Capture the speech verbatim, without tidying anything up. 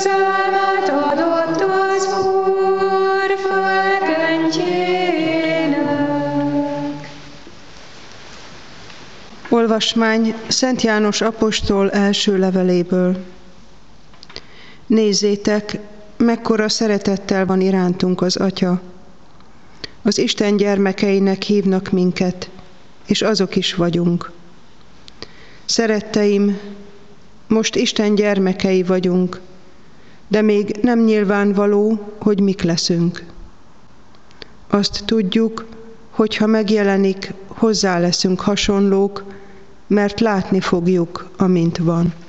győzelmet adott az Úr földköntjének. Olvasmány Szent János apostol első leveléből. Nézzétek, mekkora szeretettel van irántunk az Atya. Az Isten gyermekeinek hívnak minket, és azok is vagyunk. Szeretteim, most Isten gyermekei vagyunk, de még nem nyilvánvaló, hogy mik leszünk. Azt tudjuk, hogy ha megjelenik, hozzá leszünk hasonlók, mert látni fogjuk, amint van.